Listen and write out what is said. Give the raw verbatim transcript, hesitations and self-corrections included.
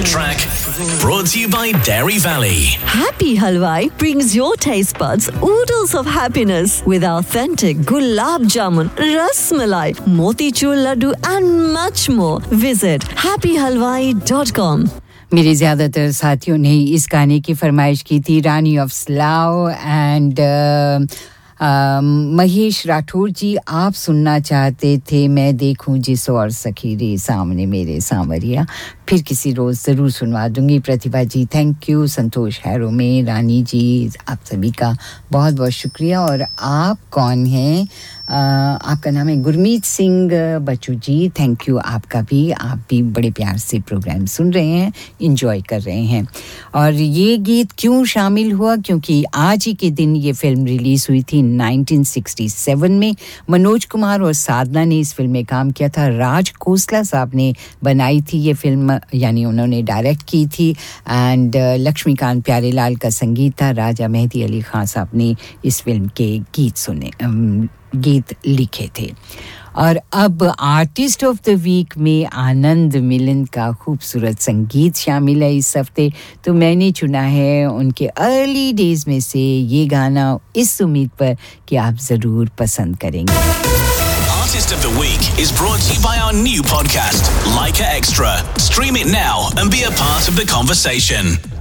track, brought to you by Dairy Valley. Happy Halwai brings your taste buds oodles of happiness with authentic gulab jamun, ras malai, motichur laddu and much more. Visit happy halwai dot com. मेरे ज़्यादातर साथियों ने इस गाने की फरमाइश की थी रानी of Slav and Mahesh Rathore जी आप सुनना चाहते थे मैं देखूं जिस और सखी रे सामने मेरे सांवरिया फिर किसी रोज़ ज़रूर सुनवा दूंगी प्रतिभा जी थैंक यू संतोष हैरो में रानी जी आप सभी का बहुत बहुत शुक्रिया और आप कौन हैं आपका नाम है गुरमीत सिंह बच्चू जी थैंक यू आपका भी आप भी बड़े प्यार से प्रोग्राम सुन रहे हैं एंजॉय कर रहे हैं और ये गीत क्यों शामिल हुआ क्योंकि आज ही के दिन ये फिल्म रिलीज हुई थी nineteen sixty-seven में मनोज कुमार और साधना ने इस फिल्म में काम किया था राज खोसला साहब ने बनाई थी ये फिल्म यानी उन्होंने डायरेक्ट की थी एंड लक्ष्मीकांत प्यारेलाल का संगीत था राजा मेहदी अली खान साहब ने इस फिल्म के गीत सुने गीत लिखे थे और अब आर्टिस्ट ऑफ द वीक में आनंद मिलन का खूबसूरत संगीत शामिल है इस हफ्ते तो मैंने चुना है उनके अर्ली डेज में से ये गाना इस उम्मीद पर कि आप ज़रूर पसंद करेंगे Artist of the Week is brought to you by our new podcast, Leica Extra. Stream it now and be a part of the conversation.